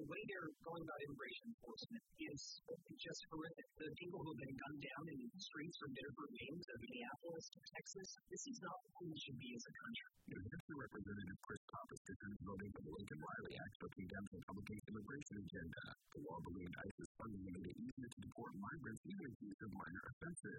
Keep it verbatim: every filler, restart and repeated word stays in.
way they're going about immigration enforcement is just horrific. The people who have been gunned down in the streets from different names of Minneapolis to Texas, this is not who we should be as a country. New Hampshire Representative Chris Pappas defended voting for the Lincoln Riley Act to condemn Republican immigration agenda. The law ballooned ISIS funding into the